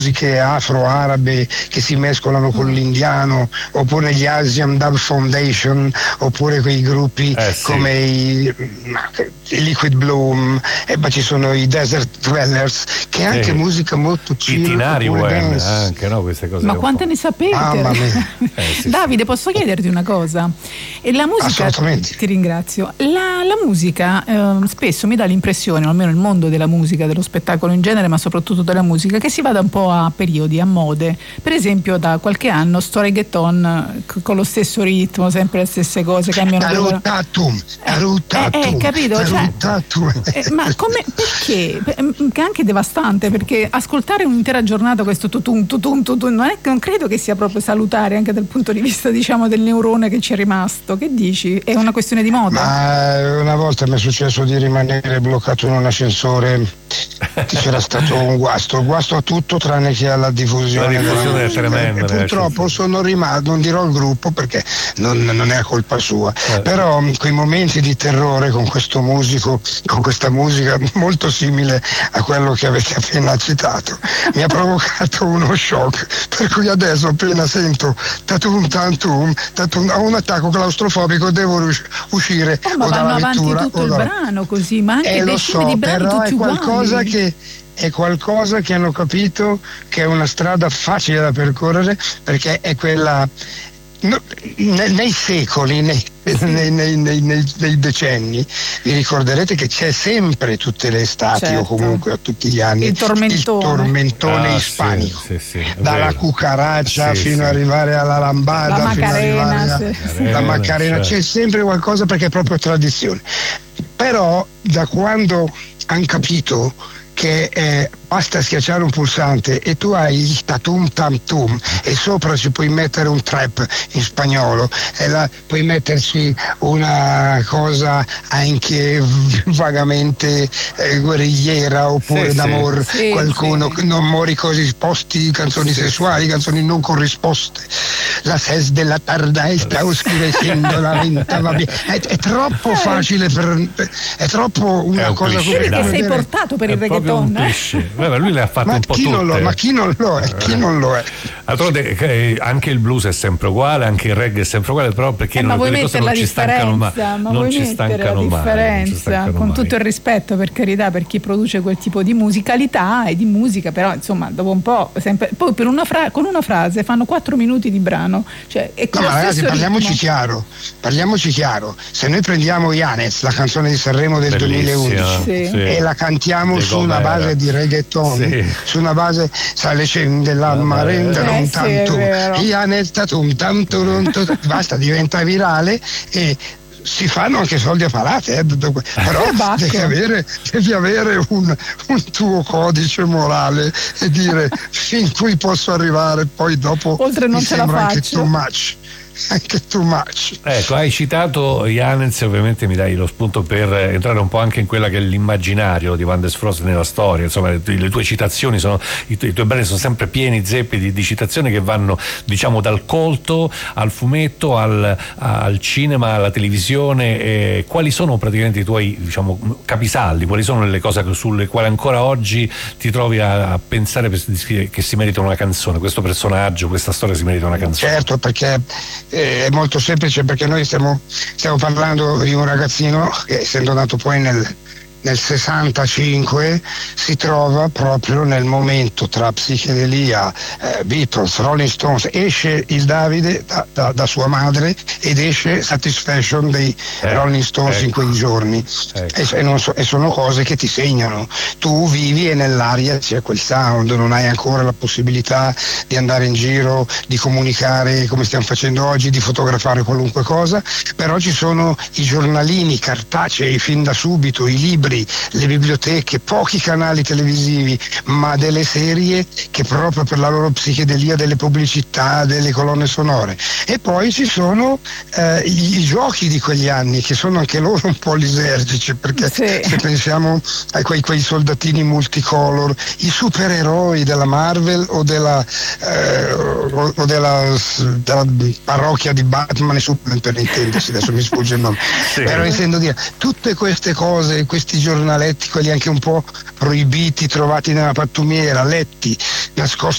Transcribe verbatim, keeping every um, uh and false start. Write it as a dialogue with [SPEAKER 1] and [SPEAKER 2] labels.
[SPEAKER 1] musiche afro-arabe che si mescolano con l'indiano, oppure gli Asian Dub Foundation, oppure quei gruppi
[SPEAKER 2] eh, sì.
[SPEAKER 1] come i, i Liquid Bloom, e poi ci sono i Desert Dwellers, che è anche
[SPEAKER 2] sì.
[SPEAKER 1] musica molto chill.
[SPEAKER 2] I Tinari Wen, anche, no? Queste cose.
[SPEAKER 3] Ma quante ne sapete?
[SPEAKER 1] Mamma mia.
[SPEAKER 2] Eh, sì,
[SPEAKER 3] Davide, posso chiederti una cosa? E la musica,
[SPEAKER 1] assolutamente.
[SPEAKER 3] ti ringrazio. La, la musica eh, spesso mi dà l'impressione, almeno il mondo della musica, dello spettacolo in genere, ma soprattutto della musica, che si vada un po' a periodi, a mode. Per esempio, da qualche anno sto reggaeton c- con lo stesso ritmo, sempre le stesse cose, cambiano
[SPEAKER 1] Tarutatum, tarutatum,
[SPEAKER 3] eh, eh, capito? Cioè,
[SPEAKER 1] tarutatum.
[SPEAKER 3] eh, ma come, perché? Che è anche devastante, perché ascoltare un'intera giornata questo tutum tutum tutum non, è, non credo che sia proprio salutare anche dal punto di vista, diciamo, del neurone che ci è rimasto. Che dici? È una questione di moda?
[SPEAKER 1] Ma una volta mi è successo di rimanere bloccato in un ascensore, c'era stato un guasto, il guasto a tutto tranne che alla diffusione.
[SPEAKER 2] La diffusione è tremenda.
[SPEAKER 1] E purtroppo sono rimasto, non dirò il gruppo perché non, non è colpa sua,
[SPEAKER 2] eh.
[SPEAKER 1] però quei momenti di terrore con questo musico, con questa musica molto simile a quello che avete appena citato, mi ha provocato uno shock, per cui adesso appena sento tatum tantum, tatum, ho un attacco claustrofobico, devo uscire
[SPEAKER 3] oh, ma
[SPEAKER 1] o
[SPEAKER 3] vanno
[SPEAKER 1] dalla
[SPEAKER 3] avanti
[SPEAKER 1] lettura
[SPEAKER 3] tutto
[SPEAKER 1] o
[SPEAKER 3] il
[SPEAKER 1] dalla...
[SPEAKER 3] brano così, ma anche
[SPEAKER 1] eh, lo
[SPEAKER 3] decine
[SPEAKER 1] so,
[SPEAKER 3] di brani
[SPEAKER 1] però
[SPEAKER 3] tutti
[SPEAKER 1] è qualcosa
[SPEAKER 3] uguali.
[SPEAKER 1] che è qualcosa che hanno capito che è una strada facile da percorrere, perché è quella no, nei, nei secoli, nei, nei, nei, nei, nei decenni, vi ricorderete che c'è sempre tutte le estati,
[SPEAKER 3] certo.
[SPEAKER 1] o comunque a tutti gli anni
[SPEAKER 3] il tormentone,
[SPEAKER 1] il tormentone
[SPEAKER 2] ah,
[SPEAKER 1] ispanico,
[SPEAKER 2] sì, sì, sì,
[SPEAKER 1] dalla
[SPEAKER 2] vero.
[SPEAKER 1] cucaraccia
[SPEAKER 2] sì,
[SPEAKER 1] fino
[SPEAKER 2] sì.
[SPEAKER 1] ad arrivare alla lambada,
[SPEAKER 3] la
[SPEAKER 1] fino ad
[SPEAKER 3] Macarena,
[SPEAKER 1] arrivare
[SPEAKER 3] sì.
[SPEAKER 1] alla Macarena,
[SPEAKER 2] certo.
[SPEAKER 1] c'è sempre qualcosa perché è proprio tradizione. Però da quando hanno capito che eh, basta schiacciare un pulsante e tu hai il tatum tam tum e sopra ci puoi mettere un trap in spagnolo e la, puoi metterci una cosa anche vagamente eh, guerrigliera oppure
[SPEAKER 2] sì,
[SPEAKER 1] d'amor,
[SPEAKER 3] sì.
[SPEAKER 1] qualcuno
[SPEAKER 3] sì,
[SPEAKER 1] che
[SPEAKER 3] sì.
[SPEAKER 1] non mori così posti, canzoni
[SPEAKER 2] sì,
[SPEAKER 1] sessuali, canzoni non corrisposte. La ses della tarda e sta oscurecendo la venta, va bene. È, è troppo facile per, è troppo una
[SPEAKER 2] è un
[SPEAKER 1] cosa
[SPEAKER 2] cliché,
[SPEAKER 1] come
[SPEAKER 3] Perché sei
[SPEAKER 1] vedere.
[SPEAKER 3] portato per il
[SPEAKER 2] È proprio
[SPEAKER 3] reggaeton,
[SPEAKER 2] un
[SPEAKER 3] eh?
[SPEAKER 2] cliché. Beh, lui le ha fatte
[SPEAKER 1] Ma
[SPEAKER 2] un po'
[SPEAKER 1] chi, non lo,
[SPEAKER 2] tutte.
[SPEAKER 1] ma chi non lo è? Chi non lo è?
[SPEAKER 2] D'altronde eh, anche il blues è sempre uguale, anche il reggae è sempre uguale, però perché
[SPEAKER 3] Eh,
[SPEAKER 2] non,
[SPEAKER 3] ma vuoi
[SPEAKER 2] quelle cose
[SPEAKER 3] mettere
[SPEAKER 2] non
[SPEAKER 3] la
[SPEAKER 2] ci stancano mai.
[SPEAKER 3] differenza? Ma
[SPEAKER 2] Non
[SPEAKER 3] vuoi
[SPEAKER 2] ci
[SPEAKER 3] mettere la
[SPEAKER 2] stancano mai, non ci
[SPEAKER 3] differenza?
[SPEAKER 2] stancano
[SPEAKER 3] Con
[SPEAKER 2] mai.
[SPEAKER 3] tutto il rispetto, per carità, per chi produce quel tipo di musicalità e di musica, però insomma dopo un po' sempre, poi per una fra- con una frase fanno quattro minuti di brano, cioè, e con
[SPEAKER 1] No,
[SPEAKER 3] lo
[SPEAKER 1] ma ragazzi,
[SPEAKER 3] stesso
[SPEAKER 1] parliamoci
[SPEAKER 3] ritmo.
[SPEAKER 1] chiaro, parliamoci chiaro. Se noi prendiamo Yanez, la canzone di Sanremo del
[SPEAKER 2] Bellissima,
[SPEAKER 1] duemilaundici,
[SPEAKER 3] Sì.
[SPEAKER 2] sì.
[SPEAKER 1] e la cantiamo
[SPEAKER 2] De
[SPEAKER 1] su una
[SPEAKER 2] Gomera.
[SPEAKER 1] base di reggaeton,
[SPEAKER 2] Sì.
[SPEAKER 1] su una base sale scende la
[SPEAKER 2] La
[SPEAKER 1] marenda
[SPEAKER 2] marenda.
[SPEAKER 3] Eh,
[SPEAKER 1] un
[SPEAKER 3] sì, è
[SPEAKER 1] tantum,
[SPEAKER 3] vero.
[SPEAKER 1] Yanez tatum tantum, tantum, basta, diventa virale e si fanno anche soldi a palate, eh, però
[SPEAKER 3] Tabacco.
[SPEAKER 1] devi avere, devi avere un, un tuo codice morale e dire fin qui posso arrivare, poi dopo
[SPEAKER 3] Oltre non
[SPEAKER 1] mi
[SPEAKER 3] ce la
[SPEAKER 1] sembra anche
[SPEAKER 3] faccio.
[SPEAKER 1] too much. Anche too much.
[SPEAKER 2] Ecco, hai citato Yanez, ovviamente mi dai lo spunto per entrare un po' anche in quella che è l'immaginario di Van der Frost nella storia, insomma le, le tue citazioni sono, i, tu, i tuoi brani sono sempre pieni zeppi di, di citazioni che vanno, diciamo, dal colto al fumetto, al, al cinema, alla televisione. Eh, quali sono praticamente i tuoi, diciamo, capisaldi, quali sono le cose sulle quali ancora oggi ti trovi a, a pensare che si merita una canzone, questo personaggio, questa storia si merita una canzone?
[SPEAKER 1] Certo, perché è molto semplice, perché noi stiamo, stiamo parlando di un ragazzino che, essendo nato poi nel, nel sessantacinque, si trova proprio nel momento tra psichedelia, eh, Beatles, Rolling Stones, esce il Davide da, da, da sua madre ed esce Satisfaction dei
[SPEAKER 2] eh,
[SPEAKER 1] Rolling Stones
[SPEAKER 2] ecco,
[SPEAKER 1] in quei giorni,
[SPEAKER 2] ecco.
[SPEAKER 1] e, e, non so, e sono cose che ti segnano, tu vivi e nell'aria c'è quel sound, non hai ancora la possibilità di andare in giro, di comunicare come stiamo facendo oggi, di fotografare qualunque cosa, però ci sono i giornalini cartacei fin da subito, i libri, le biblioteche, pochi canali televisivi, ma delle serie che proprio per la loro psichedelia, delle pubblicità, delle colonne sonore. E poi ci sono eh, i, i giochi di quegli anni, che sono anche loro un po' lisergici, perché
[SPEAKER 3] sì.
[SPEAKER 1] se pensiamo a quei, quei soldatini multicolor, i supereroi della Marvel o della, eh, o, o della, della parrocchia di Batman e Superman, per intendersi, adesso mi sfugge il nome,
[SPEAKER 2] sì.
[SPEAKER 1] Però intendo dire, tutte queste cose, questi giornaletti, quelli anche un po' proibiti, trovati nella pattumiera, letti, nascosti